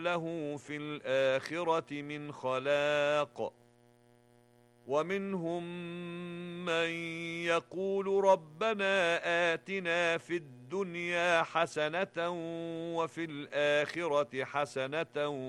له في الآخرة من خلاق ومنهم من يقول ربنا آتنا في الدنيا حسنة وفي الآخرة حسنة